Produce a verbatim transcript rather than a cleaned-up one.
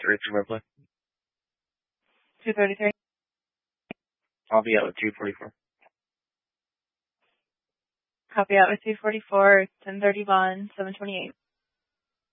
thirty-three red play. two thirty-three. I'll be out with two forty-four. Copy out with two forty-four, ten thirty bond, seven twenty-eight.